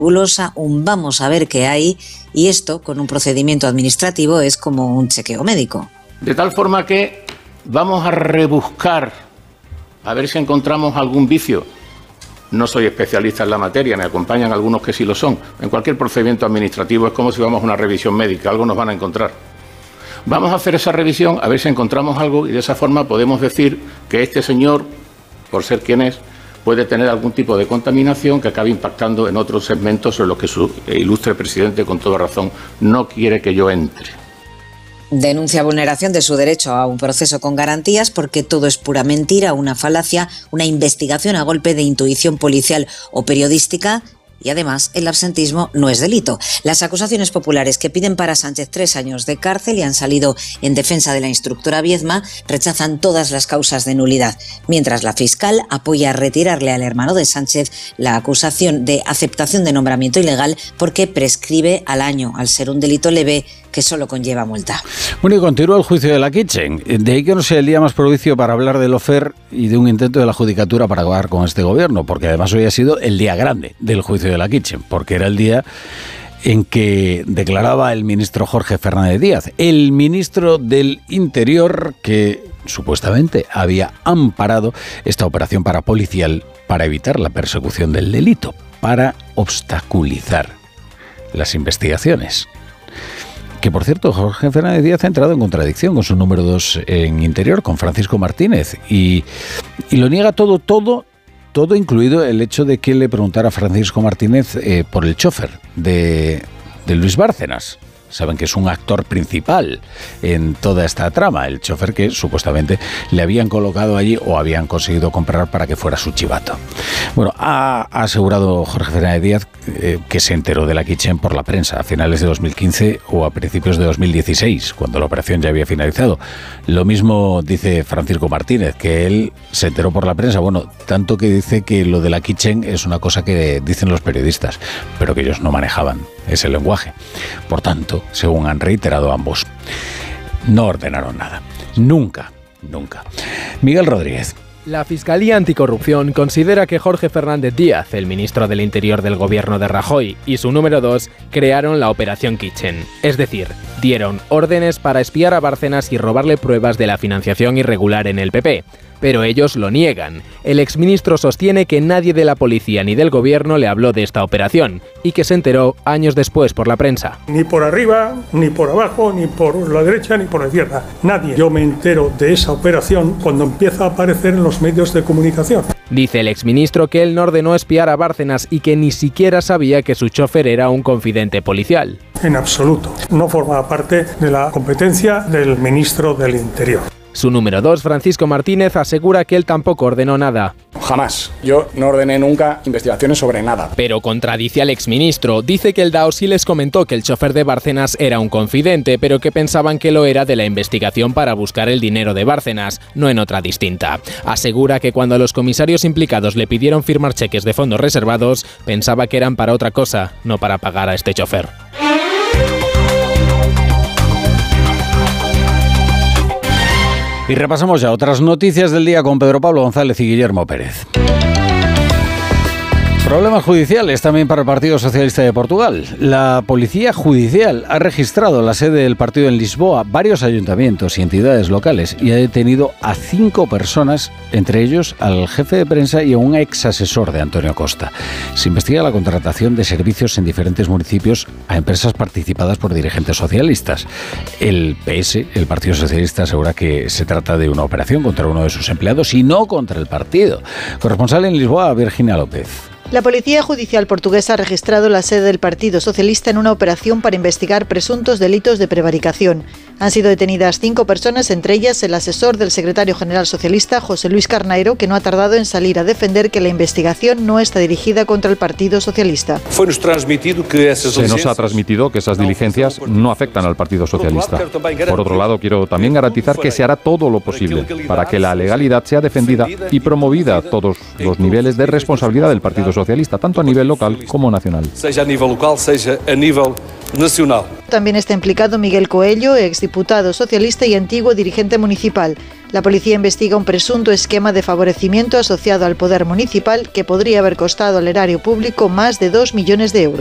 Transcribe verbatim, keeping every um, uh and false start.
nebulosa, un vamos a ver qué hay, y esto, con un procedimiento administrativo, es como un chequeo médico. De tal forma que vamos a rebuscar, a ver si encontramos algún vicio. No soy especialista en la materia, me acompañan algunos que sí lo son. En cualquier procedimiento administrativo es como si vamos a una revisión médica, algo nos van a encontrar. Vamos a hacer esa revisión, a ver si encontramos algo, y de esa forma podemos decir que este señor, por ser quien es, puede tener algún tipo de contaminación que acabe impactando en otros segmentos en los que su ilustre presidente, con toda razón, no quiere que yo entre. Denuncia vulneración de su derecho a un proceso con garantías porque todo es pura mentira, una falacia, una investigación a golpe de intuición policial o periodística. Y además, el absentismo no es delito. Las acusaciones populares que piden para Sánchez tres años de cárcel y han salido en defensa de la instructora Viedma rechazan todas las causas de nulidad, mientras la fiscal apoya retirarle al hermano de Sánchez la acusación de aceptación de nombramiento ilegal porque prescribe al año, al ser un delito leve que solo conlleva multa. Bueno, y continúa el juicio de la Kitchen. De ahí que no sea el día más propicio para hablar del Lofer y de un intento de la judicatura para acabar con este gobierno, porque además hoy ha sido el día grande del juicio de la Kitchen, porque era el día en que declaraba el ministro Jorge Fernández Díaz, el ministro del Interior que supuestamente había amparado esta operación parapolicial para evitar la persecución del delito, para obstaculizar las investigaciones. Que, por cierto, Jorge Fernández Díaz ha entrado en contradicción con su número dos en Interior, con Francisco Martínez, y, y lo niega todo, todo, todo, incluido el hecho de que le preguntara a Francisco Martínez eh, por el chofer de, de Luis Bárcenas. Saben que es un actor principal en toda esta trama, el chofer que supuestamente le habían colocado allí o habían conseguido comprar para que fuera su chivato. Bueno, ha asegurado Jorge Fernández Díaz eh, que se enteró de la Kitchen por la prensa a finales de dos mil quince o a principios de dos mil dieciséis, cuando la operación ya había finalizado. Lo mismo dice Francisco Martínez, que él se enteró por la prensa. Bueno, tanto que dice que lo de la Kitchen es una cosa que dicen los periodistas, pero que ellos no manejaban ese lenguaje. Por tanto, según han reiterado ambos, no ordenaron nada. Nunca, nunca. Miguel Rodríguez. La Fiscalía Anticorrupción considera que Jorge Fernández Díaz, el ministro del Interior del gobierno de Rajoy, y su número dos crearon la Operación Kitchen. Es decir, dieron órdenes para espiar a Bárcenas y robarle pruebas de la financiación irregular en el P P. Pero ellos lo niegan. El exministro sostiene que nadie de la policía ni del gobierno le habló de esta operación y que se enteró años después por la prensa. Ni por arriba, ni por abajo, ni por la derecha, ni por la izquierda. Nadie. Yo me entero de esa operación cuando empieza a aparecer en los medios de comunicación. Dice el exministro que él no ordenó espiar a Bárcenas y que ni siquiera sabía que su chofer era un confidente policial. En absoluto. No forma parte de la competencia del ministro del Interior. Su número dos, Francisco Martínez, asegura que él tampoco ordenó nada. Jamás. Yo no ordené nunca investigaciones sobre nada. Pero contradice al exministro. Dice que el D A O sí les comentó que el chofer de Bárcenas era un confidente, pero que pensaban que lo era de la investigación para buscar el dinero de Bárcenas, no en otra distinta. Asegura que cuando los comisarios implicados le pidieron firmar cheques de fondos reservados, pensaba que eran para otra cosa, no para pagar a este chofer. Y repasamos ya otras noticias del día con Pedro Pablo González y Guillermo Pérez. Problemas judiciales también para el Partido Socialista de Portugal. La Policía Judicial ha registrado la sede del partido en Lisboa, varios ayuntamientos y entidades locales, y ha detenido a cinco personas, entre ellos al jefe de prensa y a un ex asesor de Antonio Costa. Se investiga la contratación de servicios en diferentes municipios a empresas participadas por dirigentes socialistas. El P S, el Partido Socialista, asegura que se trata de una operación contra uno de sus empleados y no contra el partido. Corresponsal en Lisboa, Virginia López. La Policía Judicial portuguesa ha registrado la sede del Partido Socialista en una operación para investigar presuntos delitos de prevaricación. Han sido detenidas cinco personas, entre ellas el asesor del secretario general socialista, José Luis Carneiro, que no ha tardado en salir a defender que la investigación no está dirigida contra el Partido Socialista. Se nos ha transmitido que esas diligencias no afectan al Partido Socialista. Por otro lado, quiero también garantizar que se hará todo lo posible para que la legalidad sea defendida y promovida a todos los niveles de responsabilidad del Partido Socialista, tanto a nivel local como nacional. nacional. También está implicado Miguel Coello, exdiputado socialista y antiguo dirigente municipal. La policía investiga un presunto esquema de favorecimiento asociado al poder municipal que podría haber costado al erario público más de dos millones de euros.